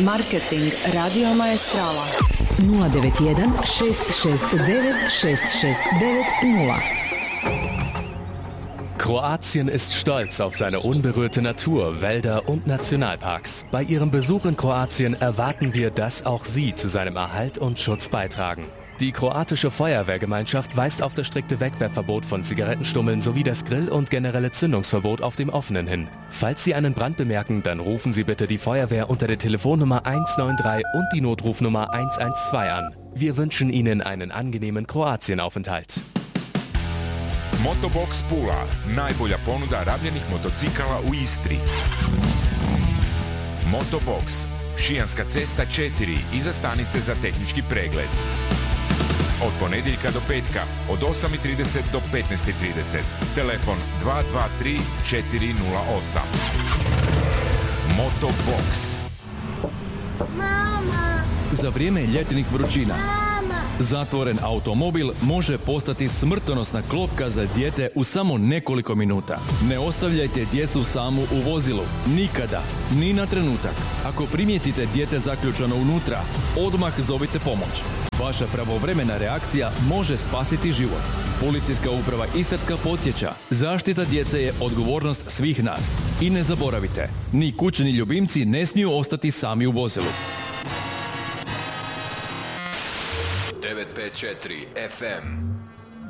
Marketing Radio Maestrala 091 669 6690. Kroatien ist stolz auf seine unberührte Natur, Wälder und Nationalparks. Bei Ihrem Besuch in Kroatien erwarten wir, dass auch Sie zu seinem Erhalt und Schutz beitragen. Die kroatische Feuerwehrgemeinschaft weist auf das strikte Wegwerfverbot von Zigarettenstummeln sowie das Grill- und generelle Zündungsverbot auf dem Offenen hin. Falls Sie einen Brand bemerken, dann rufen Sie bitte die Feuerwehr unter der Telefonnummer 193 und die Notrufnummer 112 an. Wir wünschen Ihnen einen angenehmen Kroatienaufenthalt. Motobox Pula, najbolja ponuda rabljenih motocikala u Istri. Motobox, Šijanska cesta 4, iza stanice za tehnički pregled. Od ponedjeljka do petka, od 8:30 do 15:30. Telefon 223 408. Motobox. Mama! Za vrijeme ljetnih vrućina Mama! zatvoren automobil može postati smrtonosna klopka za dijete u samo nekoliko minuta. Ne ostavljajte djecu samu u vozilu. Nikada. Ni na trenutak. Ako primijetite dijete zaključano unutra, odmah zovite pomoć. Vaša pravovremena reakcija može spasiti život. Policijska uprava Istarska podsjeća, zaštita djece je odgovornost svih nas. I ne zaboravite, ni kućni ljubimci ne smiju ostati sami u vozilu. 954 FM